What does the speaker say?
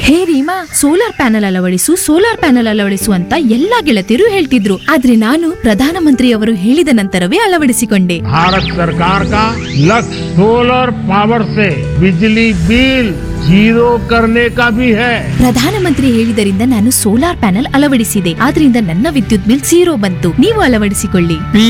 ಹೇ Reema, solar panel ಅಳವಡಿಸು ಅಂತ ಎಲ್ಲಾ ಗೆಳತಿಯರು ಹೇಳ್ತಿದ್ರು. ಆದ್ರೆ ನಾನು ಪ್ರಧಾನಮಂತ್ರಿಯವರು ಹೇಳಿದ ನಂತರವೇ ಅಳವಡಿಸಿಕೊಂಡೆ. भारत सरकार का लक्ष्य सोलर पावर से बिजली बिल जीरो करने का भी है। ಪ್ರಧಾನಮಂತ್ರಿ ಹೇಳಿದರಿಂದ ನಾನು ಸೋಲಾರ್ ಪ್ಯಾನೆಲ್ ಅಳವಡಿಸಿದೆ. ಆದ್ರಿಂದ ನನ್ನ ವಿದ್ಯುತ್ ಬಿಲ್ 0 ಬಂತು. ನೀವು ಅಳವಡಿಸಿಕೊಳ್ಳಿ.